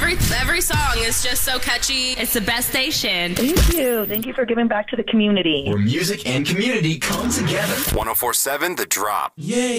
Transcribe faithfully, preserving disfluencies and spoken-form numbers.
every every song is just so catchy. It's the best station. Thank you. Thank you for giving back to the community. Where music and community come together. one oh four point seven The Drop. Yay.